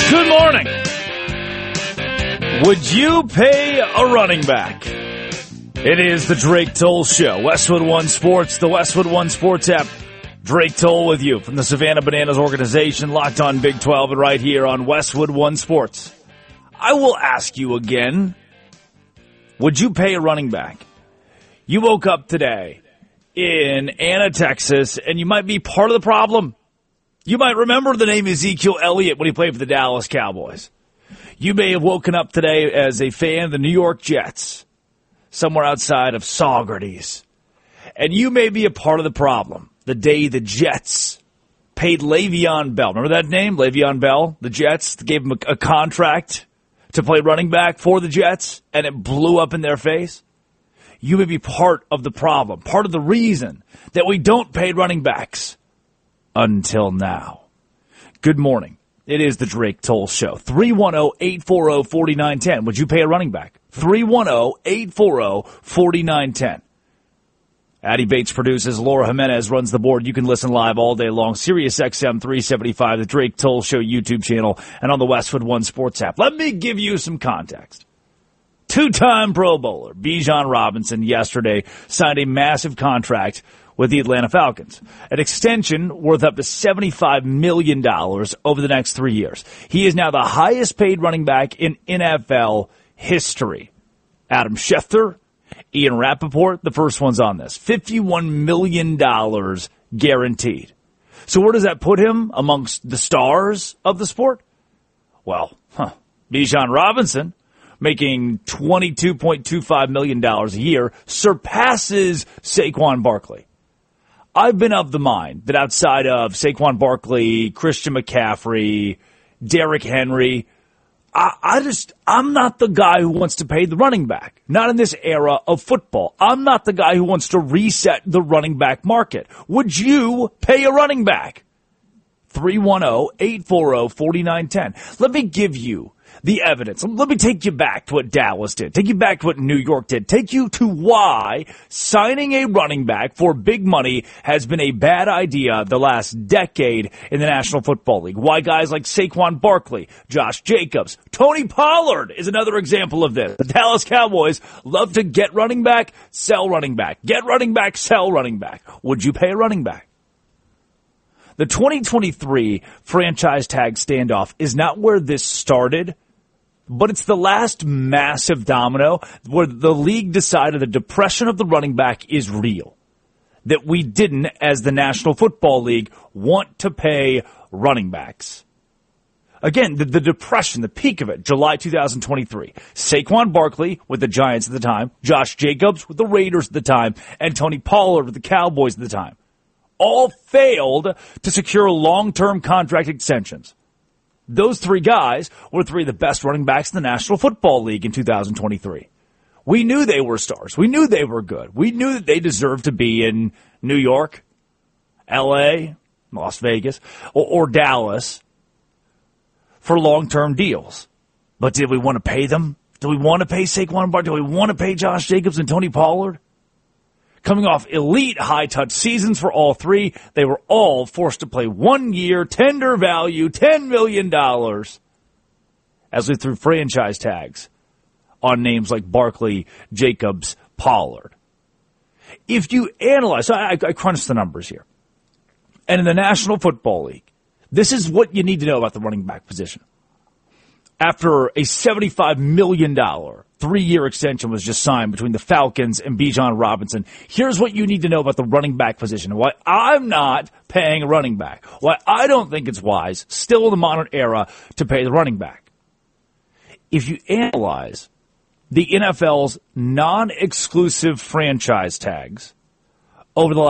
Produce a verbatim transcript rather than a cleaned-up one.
Good morning. Would you pay a running back? It is the Drake Toll Show. Westwood One Sports, the Westwood One Sports app. Drake Toll with you from the Savannah Bananas organization, locked on Big twelve, and right here on Westwood One Sports. I will ask you again, would you pay a running back? You woke up today in Anna, Texas, and you might be part of the problem. You might remember the name Ezekiel Elliott when he played for the Dallas Cowboys. You may have woken up today as a fan of the New York Jets, somewhere outside of Saugerties. And you may be a part of the problem. The day the Jets paid Le'Veon Bell. Remember that name, Le'Veon Bell? The Jets gave him a, a contract to play running back for the Jets, and it blew up in their face. You may be part of the problem, part of the reason that we don't pay running backs. Until now. Good morning. It is the Drake Toll Show. three one zero, eight four zero, four nine one zero. Would you pay a running back? three one zero, eight four zero, four nine one zero. Addie Bates produces. Laura Jimenez runs the board. You can listen live all day long. Sirius X M three seventy-five, the Drake Toll Show YouTube channel, and on the Westwood One Sports app. Let me give you some context. Two-time Pro Bowler Bijan Robinson yesterday signed a massive contract with the Atlanta Falcons, an extension worth up to seventy-five million dollars over the next three years. He is now the highest paid running back in N F L history. Adam Schefter, Ian Rappaport, the first one's on this. fifty-one million dollars guaranteed. So where does that put him amongst the stars of the sport? Well, huh, Bijan Robinson, making twenty-two point two five million dollars a year, surpasses Saquon Barkley. I've been of the mind that outside of Saquon Barkley, Christian McCaffrey, Derrick Henry, I, I just, I'm not the guy who wants to pay the running back. Not in this era of football. I'm not the guy who wants to reset the running back market. Would you pay a running back? three one zero, eight four zero, four nine one zero. Let me give you the evidence. Let me take you back to what Dallas did. Take you back to what New York did. Take you to why signing a running back for big money has been a bad idea the last decade in the National Football League. Why guys like Saquon Barkley, Josh Jacobs, Tony Pollard is another example of this. The Dallas Cowboys love to get running back, sell running back. Get running back, sell running back. Would you pay a running back? The twenty twenty-three franchise tag standoff is not where this started, but it's the last massive domino where the league decided the depression of the running back is real. That we didn't, as the National Football League, want to pay running backs. Again, the, the depression, the peak of it, July two thousand twenty-three. Saquon Barkley with the Giants at the time, Josh Jacobs with the Raiders at the time, and Tony Pollard with the Cowboys at the time. All failed to secure long-term contract extensions. Those three guys were three of the best running backs in the National Football League in two thousand twenty-three. We knew they were stars. We knew they were good. We knew that they deserved to be in New York, L A, Las Vegas, or, or Dallas for long-term deals. But did we want to pay them? Do we want to pay Saquon Barkley? Do we want to pay Josh Jacobs and Tony Pollard? Coming off elite high-touch seasons for all three, they were all forced to play one-year, tender value, ten million dollars, as we threw franchise tags on names like Barkley, Jacobs, Pollard. If you analyze, so I, I crunched the numbers here, and in the National Football League, this is what you need to know about the running back position. After a seventy-five million dollars three-year extension was just signed between the Falcons and Bijan Robinson, here's what you need to know about the running back position. Why I'm not paying a running back. Why I don't think it's wise, still in the modern era, to pay the running back. If you analyze the N F L's non-exclusive franchise tags over the